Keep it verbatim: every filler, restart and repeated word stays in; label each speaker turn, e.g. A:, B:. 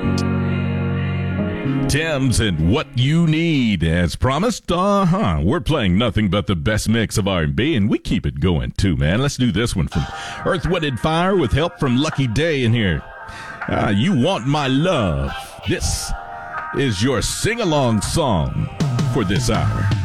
A: Thames and What You Need. As promised, uh-huh, we're playing nothing but the best mix of R and B, and we keep it going too, man. Let's do this one from Earth, Wind and Fire with help from Lucky Day in here. Uh, you Want My Love. This is your sing-along song for this hour.